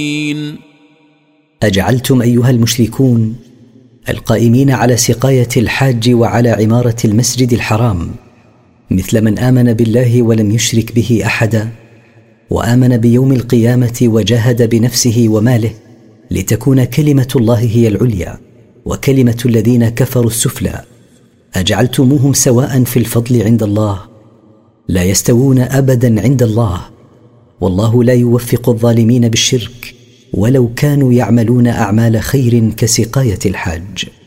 أجعلتم أيها المشركون القائمين على سقاية الحاج وعلى عمارة المسجد الحرام مثل من آمن بالله ولم يشرك به أحدا وآمن بيوم القيامة وجاهد بنفسه وماله لتكون كلمة الله هي العليا وكلمة الذين كفروا السفلى، أجعلتموهم سواء في الفضل عند الله؟ لا يستوون أبدا عند الله، والله لا يوفق الظالمين بالشرك ولو كانوا يعملون أعمال خير كسقاية الحاج.